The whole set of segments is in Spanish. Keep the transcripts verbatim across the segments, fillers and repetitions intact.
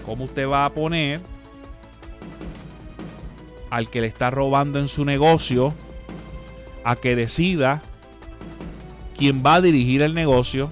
¿Cómo usted va a poner al que le está robando en su negocio a que decida quién va a dirigir el negocio?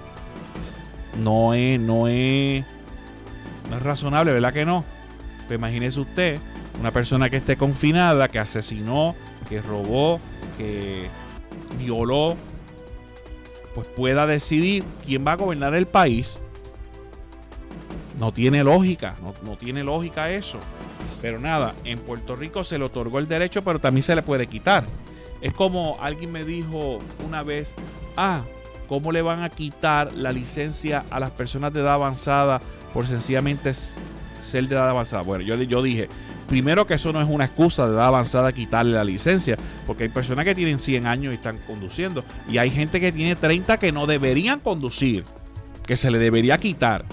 No es, no es, no es razonable, ¿verdad que no? Pues imagínese usted, una persona que esté confinada, que asesinó, que robó, que violó, pues pueda decidir quién va a gobernar el país. No tiene lógica, no, no tiene lógica eso. Pero nada, en Puerto Rico se le otorgó el derecho, pero también se le puede quitar. Es como alguien me dijo una vez, ah, ¿cómo le van a quitar la licencia a las personas de edad avanzada por sencillamente ser de edad avanzada? Bueno, yo, yo dije, primero que eso no es una excusa de edad avanzada quitarle la licencia, porque hay personas que tienen cien años y están conduciendo, y hay gente que tiene treinta que no deberían conducir, que se le debería quitar.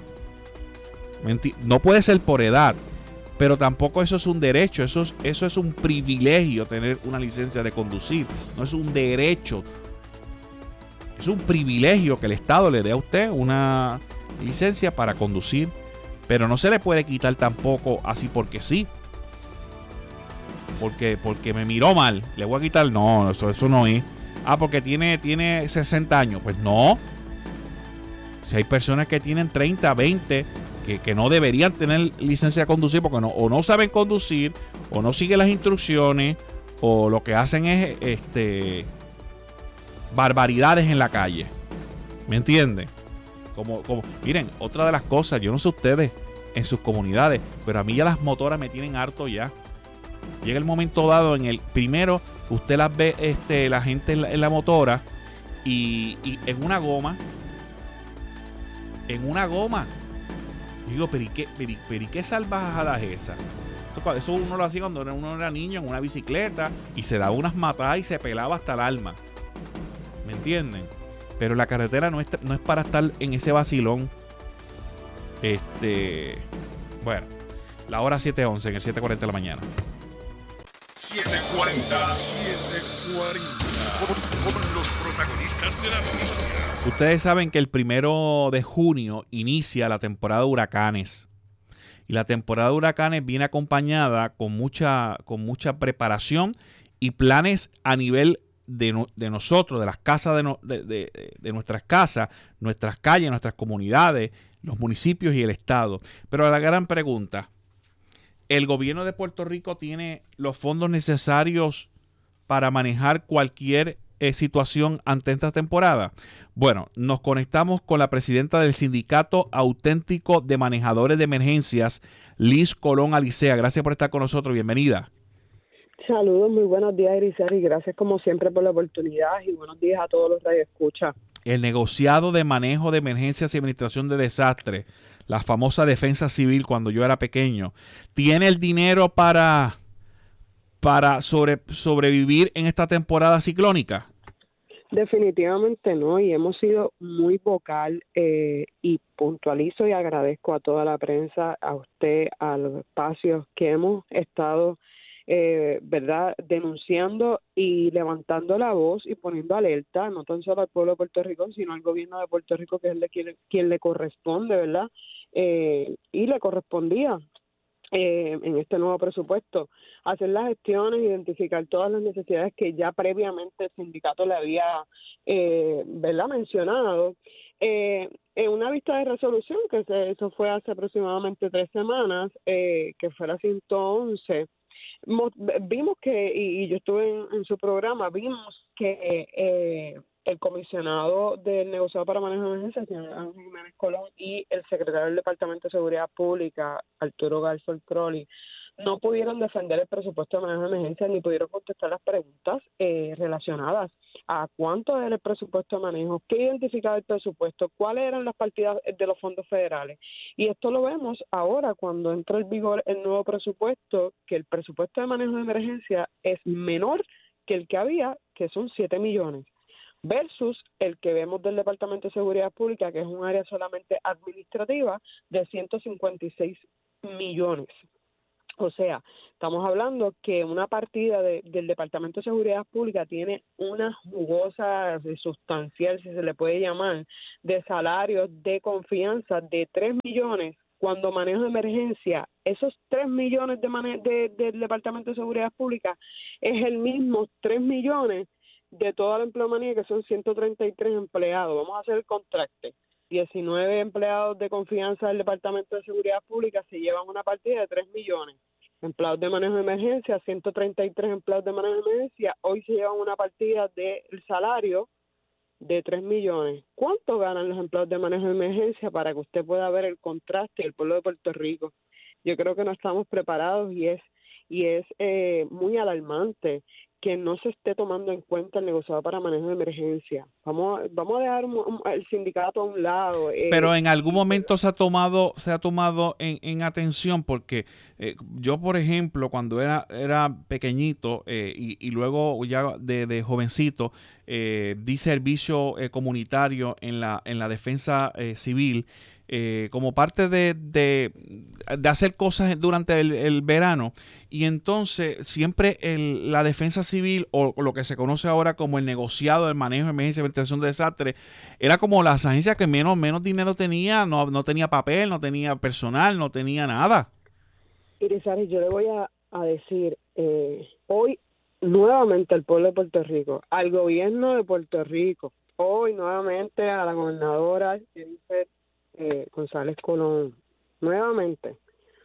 No puede ser por edad, pero tampoco eso es un derecho, eso es, eso es un privilegio, tener una licencia de conducir, no es un derecho. Es un privilegio que el Estado le dé a usted una licencia para conducir, pero no se le puede quitar tampoco así porque sí. Porque, porque me miró mal, le voy a quitar. No, eso, eso no es. Ah, porque tiene, tiene sesenta años. Pues no. Si hay personas que tienen treinta, veinte, que, que no deberían tener licencia de conducir porque no, o no saben conducir, o no siguen las instrucciones, o lo que hacen es este barbaridades en la calle. ¿Me entienden? Como, como, miren, otra de las cosas, yo no sé ustedes en sus comunidades, pero a mí ya las motoras me tienen harto ya. Llega el momento dado en el primero que usted las ve, este, la gente en la, en la motora y, y en una goma, en una goma. Yo digo, pero ¿y qué, pero, pero ¿y qué salvajada es esa? Eso, eso uno lo hacía cuando uno era niño en una bicicleta y se daba unas matadas y se pelaba hasta el alma. ¿Me entienden? Pero la carretera no es, no es para estar en ese vacilón. Este, bueno, la hora siete once en el siete cuarenta de la mañana. siete cuarenta, siete cuarenta, con los protagonistas de la noticia. Ustedes saben que el primero de junio inicia la temporada de huracanes. Y la temporada de huracanes viene acompañada con mucha, con mucha preparación y planes a nivel de, no, de nosotros, de las casas, de, no, de, de, de nuestras casas, nuestras calles, nuestras comunidades, los municipios y el estado. Pero la gran pregunta, ¿el gobierno de Puerto Rico tiene los fondos necesarios para manejar cualquier eh, situación ante esta temporada? Bueno, nos conectamos con la presidenta del Sindicato Auténtico de Manejadores de Emergencias, Liz Colón Alicea. Gracias por estar con nosotros. Bienvenida. Saludos, muy buenos días, Irizar, y gracias como siempre por la oportunidad y buenos días a todos los radioescuchas. El negociado de manejo de emergencias y administración de desastres, la famosa defensa civil cuando yo era pequeño, ¿tiene el dinero para, para sobre, sobrevivir en esta temporada ciclónica? Definitivamente no, y hemos sido muy vocal eh, y puntualizo y agradezco a toda la prensa, a usted, a los espacios que hemos estado Eh, verdad, denunciando y levantando la voz y poniendo alerta, no tan solo al pueblo de Puerto Rico, sino al gobierno de Puerto Rico, que es el quien, quien le corresponde, ¿verdad? Eh, y le correspondía eh, en este nuevo presupuesto hacer las gestiones, identificar todas las necesidades que ya previamente el sindicato le había, eh, ¿verdad?, mencionado. Eh, en una vista de resolución, que se, eso fue hace aproximadamente tres semanas, eh, que fue la ciento once, vimos que, y yo estuve en, en su programa, vimos que eh, el comisionado del negociado para manejo de emergencias, señor Ángel Jiménez Colón, y el secretario del Departamento de Seguridad Pública, Arturo Garza Crowley, no pudieron defender el presupuesto de manejo de emergencias ni pudieron contestar las preguntas eh, relacionadas a cuánto era el presupuesto de manejo, qué identificaba el presupuesto, cuáles eran las partidas de los fondos federales. Y esto lo vemos ahora cuando entra en vigor el nuevo presupuesto, que el presupuesto de manejo de emergencia es menor que el que había, que son siete millones, versus el que vemos del Departamento de Seguridad Pública, que es un área solamente administrativa, de ciento cincuenta y seis millones. O sea, estamos hablando que una partida de, del Departamento de Seguridad Pública tiene una jugosa, sustancial, si se le puede llamar, de salarios de confianza de tres millones cuando manejo de emergencia, esos tres millones de mane- de, del Departamento de Seguridad Pública es el mismo tres millones de toda la empleomanía, que son ciento treinta y tres empleados. Vamos a hacer el contraste. diecinueve empleados de confianza del Departamento de Seguridad Pública se llevan una partida de tres millones. Empleados de manejo de emergencia, ciento treinta y tres empleados de manejo de emergencia, hoy se llevan una partida del salario de tres millones. ¿Cuánto ganan los empleados de manejo de emergencia para que usted pueda ver el contraste del pueblo de Puerto Rico? Yo creo que no estamos preparados y es y es eh, muy alarmante que no se esté tomando en cuenta el negociado para manejo de emergencia. Vamos, vamos a dejar un, un, el sindicato a un lado. Eh, Pero en algún momento se ha tomado, se ha tomado en, en atención, porque eh, yo, por ejemplo, cuando era, era pequeñito eh, y, y luego ya de, de jovencito, eh, di servicio eh, comunitario en la, en la defensa eh, civil, eh, como parte de, de, de hacer cosas durante el, el verano, y entonces siempre el, la defensa civil, o lo que se conoce ahora como el negociado del manejo de emergencia y ventilación de desastres, era como las agencias que menos, menos dinero tenía, no, no tenía papel, no tenía personal, no tenía nada. Irizarry, yo le voy a, a decir, eh, hoy nuevamente al pueblo de Puerto Rico, al gobierno de Puerto Rico, hoy nuevamente a la gobernadora Jennifer eh, González Colón, nuevamente,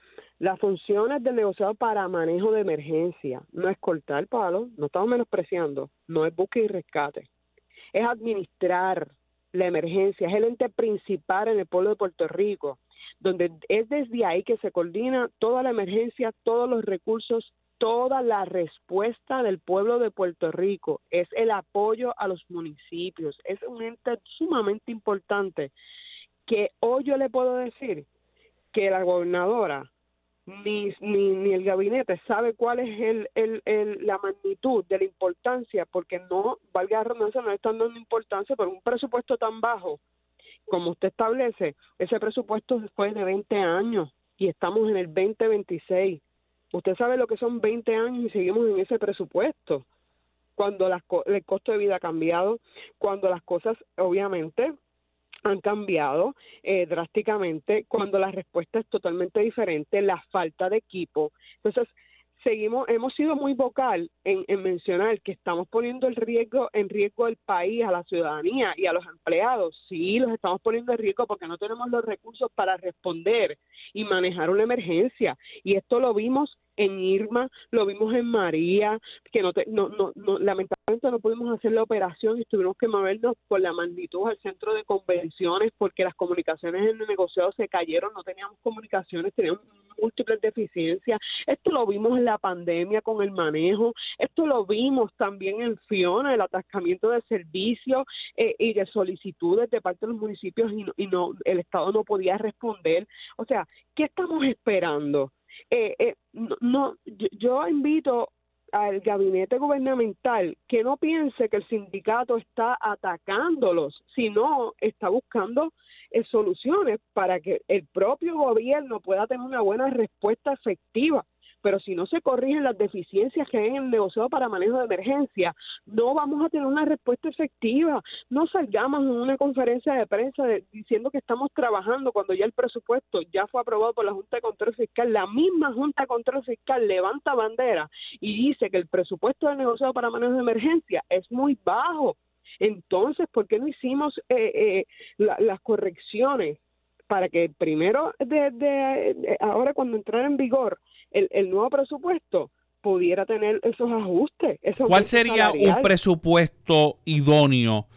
las funciones del negociado para manejo de emergencia no es cortar palos, no estamos menospreciando, no es búsqueda y rescate, es administrar la emergencia, es el ente principal en el pueblo de Puerto Rico, donde es desde ahí que se coordina toda la emergencia, todos los recursos, toda la respuesta del pueblo de Puerto Rico, es el apoyo a los municipios, es un ente sumamente importante que hoy yo le puedo decir que la gobernadora ni, ni, ni el gabinete sabe cuál es el, el, el, la magnitud de la importancia, porque no, valga la redundancia, no le están dando importancia por un presupuesto tan bajo como usted establece. Ese presupuesto fue de veinte años y estamos en el veinte veintiséis. Usted sabe lo que son veinte años y seguimos en ese presupuesto. Cuando las, el costo de vida ha cambiado, cuando las cosas obviamente han cambiado eh, drásticamente, cuando la respuesta es totalmente diferente, la falta de equipo. Entonces, seguimos, hemos sido muy vocal en, en mencionar que estamos poniendo el riesgo en riesgo al país, a la ciudadanía y a los empleados. Sí, los estamos poniendo en riesgo porque no tenemos los recursos para responder y manejar una emergencia. Y esto lo vimos en Irma, lo vimos en María, que no, te, no, no, no lamentablemente no pudimos hacer la operación y tuvimos que movernos por la magnitud al centro de convenciones porque las comunicaciones en el negociado se cayeron, no teníamos comunicaciones, teníamos múltiples deficiencias. Esto lo vimos en la pandemia con el manejo, esto lo vimos también en Fiona, el atascamiento de servicios eh, y de solicitudes de parte de los municipios y, no, y no el Estado no podía responder. O sea, ¿qué estamos esperando? Eh, eh, no, no yo, yo invito al gabinete gubernamental que no piense que el sindicato está atacándolos, sino está buscando eh, soluciones para que el propio gobierno pueda tener una buena respuesta efectiva. Pero si no se corrigen las deficiencias que hay en el negociado para manejo de emergencia, no vamos a tener una respuesta efectiva. No salgamos en una conferencia de prensa de, diciendo que estamos trabajando cuando ya el presupuesto ya fue aprobado por la Junta de Control Fiscal. La misma Junta de Control Fiscal levanta bandera y dice que el presupuesto del negociado para manejo de emergencia es muy bajo. Entonces, ¿por qué no hicimos eh, eh, la, las correcciones para que primero, de, de, de ahora cuando entrara en vigor el, el nuevo presupuesto, pudiera tener esos ajustes? Esos ¿Cuál sería salarial? un presupuesto idóneo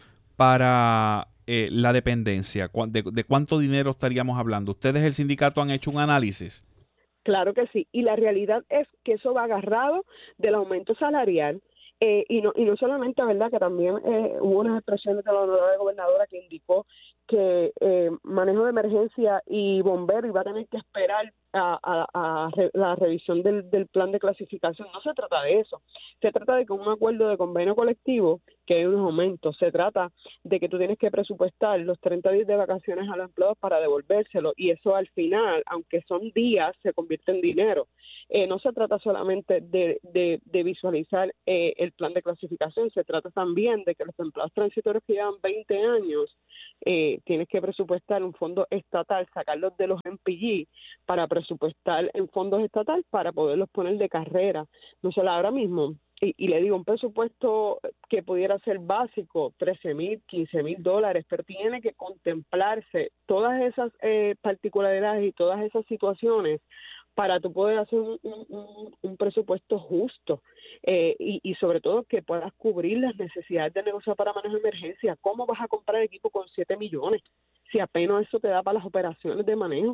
para eh, la dependencia? ¿De, ¿De cuánto dinero estaríamos hablando? ¿Ustedes, el sindicato, han hecho un análisis? Claro que sí, y la realidad es que eso va agarrado del aumento salarial. Eh, y no y no solamente, ¿verdad?, que también eh, hubo unas expresiones de la honorable gobernadora que indicó que eh, manejo de emergencia y bombero iba a tener que esperar a, a, a re, la revisión del, del plan de clasificación. No se trata de eso, se trata de que un acuerdo de convenio colectivo, que hay unos aumentos, se trata de que tú tienes que presupuestar los treinta días de vacaciones a los empleados para devolvérselo, y eso al final, aunque son días, se convierte en dinero. Eh, no se trata solamente de, de, de visualizar eh, el plan de clasificación, se trata también de que los empleados transitorios que llevan veinte años eh, tienes que presupuestar un fondo estatal, sacarlos de los M P G para presupuestar en fondos estatales para poderlos poner de carrera. No sé, ahora mismo, y, y le digo, un presupuesto que pudiera ser básico, trece mil, quince mil dólares, pero tiene que contemplarse todas esas eh, particularidades y todas esas situaciones para tú poder hacer un, un, un presupuesto justo eh, y, y sobre todo que puedas cubrir las necesidades de negocio para manejo de emergencia. ¿Cómo vas a comprar equipo con siete millones si apenas eso te da para las operaciones de manejo?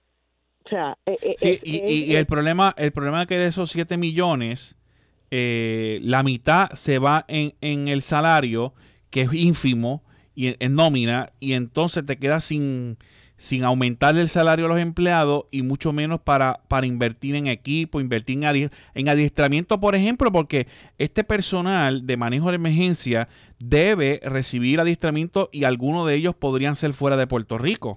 O sea, eh, sí, es, y, es, y, y el problema el problema es que de esos siete millones, eh, la mitad se va en, en el salario, que es ínfimo, y en, en nómina, y entonces te quedas sin, sin aumentar el salario a los empleados y mucho menos para, para invertir en equipo, invertir en, adi en adiestramiento, por ejemplo, porque este personal de manejo de emergencia debe recibir adiestramiento y algunos de ellos podrían ser fuera de Puerto Rico.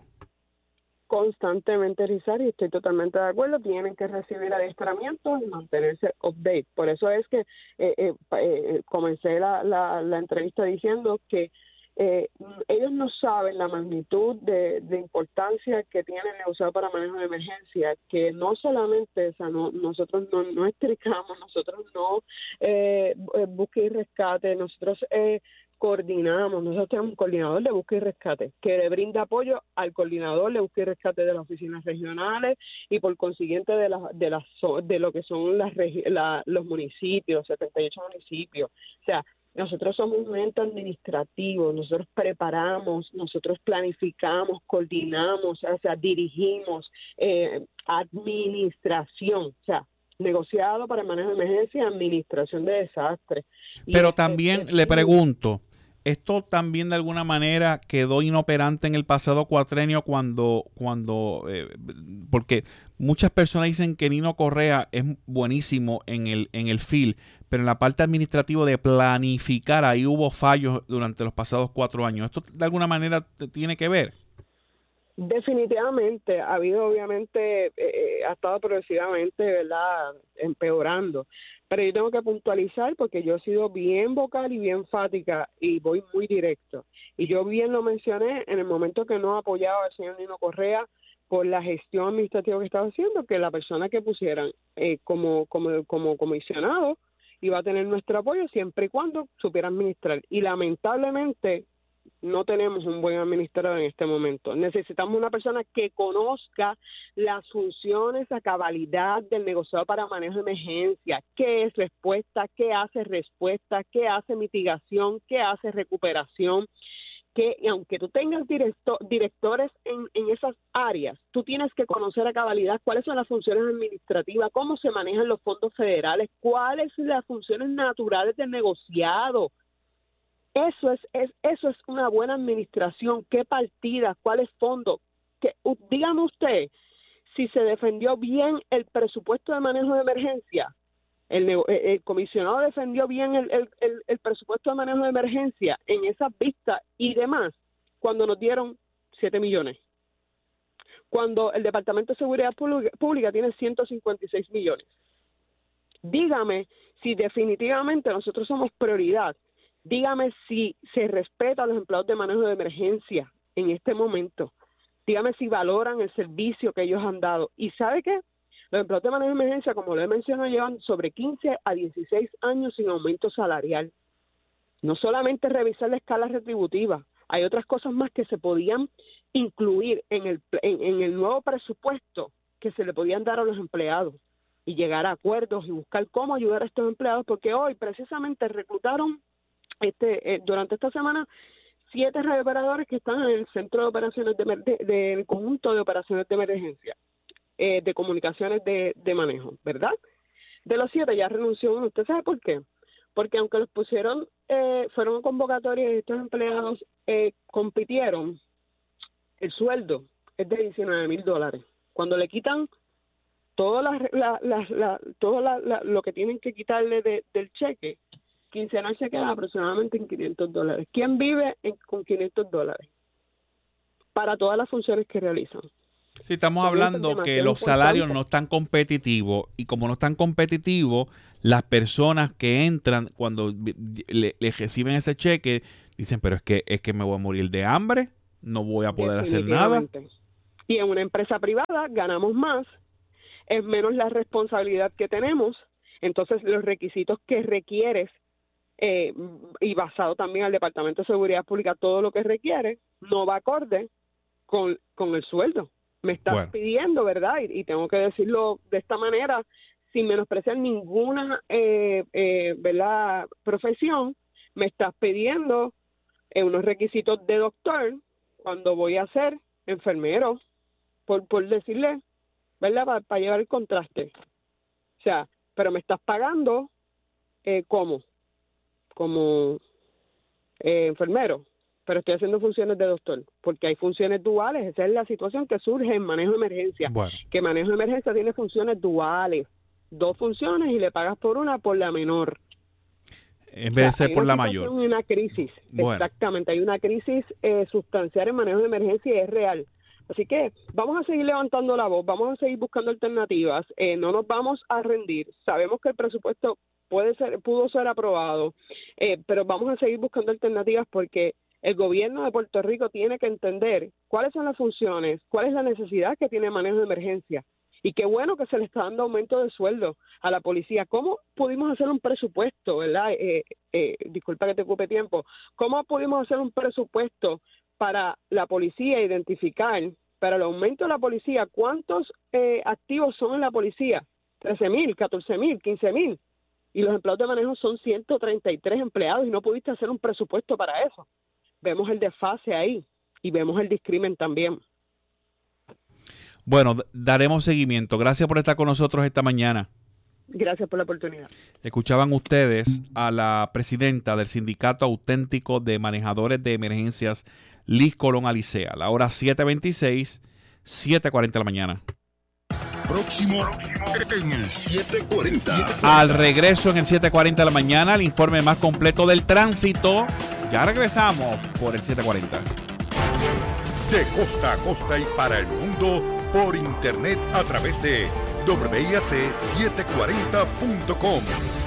Constantemente, Rizar, y estoy totalmente de acuerdo, tienen que recibir adiestramientos y mantenerse update. Por eso es que eh, eh, eh, comencé la, la, la entrevista diciendo que eh, ellos no saben la magnitud de, de importancia que tiene el negociado para manejo de emergencia, que no solamente, o sea, no, nosotros no, no estricamos, nosotros no eh, busque y rescate, nosotros eh, coordinamos, nosotros tenemos un coordinador de búsqueda y rescate que le brinda apoyo al coordinador de búsqueda y rescate de las oficinas regionales y por consiguiente de las de las de lo que son las la, los municipios, setenta y ocho municipios. O sea, nosotros somos un ente administrativo, nosotros preparamos, nosotros planificamos, coordinamos, o sea, dirigimos, eh, administración, o sea, negociado para el manejo de emergencia y administración de desastres. Pero también le pregunto, ¿esto también de alguna manera quedó inoperante en el pasado cuatrenio cuando, cuando eh, porque muchas personas dicen que Nino Correa es buenísimo en el, en el field, pero en la parte administrativa de planificar, ahí hubo fallos durante los pasados cuatro años. ¿Esto de alguna manera tiene que ver? Definitivamente, ha habido obviamente, eh, ha estado progresivamente, ¿verdad?, empeorando. Pero yo tengo que puntualizar porque yo he sido bien vocal y bien enfática y voy muy directo. Y yo bien lo mencioné en el momento que no apoyaba al señor Nino Correa por la gestión administrativa que estaba haciendo, que la persona que pusieran eh, como, como, como comisionado iba a tener nuestro apoyo siempre y cuando supiera administrar. Y lamentablemente no tenemos un buen administrador en este momento. Necesitamos una persona que conozca las funciones a cabalidad del negociado para manejo de emergencia, qué es respuesta, qué hace respuesta, qué hace mitigación, qué hace recuperación, que y aunque tú tengas directo, directores en, en esas áreas, tú tienes que conocer a cabalidad cuáles son las funciones administrativas, cómo se manejan los fondos federales, cuáles son las funciones naturales del negociado. Eso es, es eso es una buena administración. ¿Qué partidas? ¿Cuáles fondos? Que, uh, dígame usted si se defendió bien el presupuesto de manejo de emergencia. El, el, el comisionado defendió bien el, el, el, el presupuesto de manejo de emergencia en esas vistas y demás cuando nos dieron siete millones. Cuando el Departamento de Seguridad Pública tiene ciento cincuenta y seis millones. Dígame si definitivamente nosotros somos prioridad. Dígame si se respeta a los empleados de manejo de emergencia en este momento. Dígame si valoran el servicio que ellos han dado. ¿Y sabe qué? Los empleados de manejo de emergencia, como lo he mencionado, llevan sobre quince a dieciséis años sin aumento salarial. No solamente revisar la escala retributiva, hay otras cosas más que se podían incluir en el, en, en el nuevo presupuesto que se le podían dar a los empleados y llegar a acuerdos y buscar cómo ayudar a estos empleados, porque hoy precisamente reclutaron Este, eh, durante esta semana siete reoperadores que están en el centro de operaciones de, de, de el conjunto de operaciones de emergencia eh, de comunicaciones de, de manejo, ¿verdad? De los siete ya renunció uno. ¿Usted sabe por qué? Porque aunque los pusieron, eh, fueron convocatorias y estos empleados eh, compitieron, el sueldo es de diecinueve mil dólares. Cuando le quitan todo, la, la, la, la, todo la, la, lo que tienen que quitarle de, del cheque, quincenal se queda aproximadamente en quinientos dólares. ¿Quién vive en, con quinientos dólares? Para todas las funciones que realizan. Sí, estamos Entonces, hablando que los salarios no están competitivos y como no están competitivos, las personas que entran cuando le, le reciben ese cheque dicen, pero es que es que me voy a morir de hambre, no voy a poder hacer nada. Y en una empresa privada ganamos más, es menos la responsabilidad que tenemos, entonces los requisitos que requieres, eh, y basado también al Departamento de Seguridad Pública, todo lo que requiere, no va acorde con, con el sueldo. Me estás bueno. pidiendo, ¿verdad? Y, y tengo que decirlo de esta manera, sin menospreciar ninguna eh, eh, ¿verdad? profesión, me estás pidiendo eh, unos requisitos de doctor cuando voy a ser enfermero, por, por decirle, ¿verdad? Para, para llevar el contraste. O sea, pero me estás pagando eh, ¿cómo? Como eh, enfermero, pero estoy haciendo funciones de doctor, porque hay funciones duales. Esa es la situación que surge en manejo de emergencia, bueno. que manejo de emergencia tiene funciones duales, dos funciones y le pagas por una por la menor. En vez o sea, de ser por la mayor. Hay una crisis, bueno. exactamente, hay una crisis eh, sustancial en manejo de emergencia y es real. Así que vamos a seguir levantando la voz, vamos a seguir buscando alternativas, eh, no nos vamos a rendir. Sabemos que el presupuesto puede ser, pudo ser aprobado, eh, pero vamos a seguir buscando alternativas porque el gobierno de Puerto Rico tiene que entender cuáles son las funciones, cuál es la necesidad que tiene el manejo de emergencia. Y qué bueno que se le está dando aumento de sueldo a la policía. ¿Cómo pudimos hacer un presupuesto, verdad? Eh, eh, disculpa que te ocupe tiempo. ¿Cómo pudimos hacer un presupuesto para la policía, identificar para el aumento de la policía cuántos eh, activos son en la policía? trece mil, catorce mil, quince mil. Y los empleados de manejo son ciento treinta y tres empleados y no pudiste hacer un presupuesto para eso. Vemos el desfase ahí y vemos el discrimen también. Bueno, daremos seguimiento. Gracias por estar con nosotros esta mañana. Gracias por la oportunidad. Escuchaban ustedes a la presidenta del Sindicato Auténtico de Manejadores de Emergencias, Liz Colón Alicea. La hora siete veintiséis, siete cuarenta de la mañana. Próximo en el siete cuarenta. Al regreso en el siete cuarenta de la mañana, el informe más completo del tránsito. Ya regresamos por el siete cuarenta. De costa a costa y para el mundo por internet a través de doble i a ce setecientos cuarenta punto com.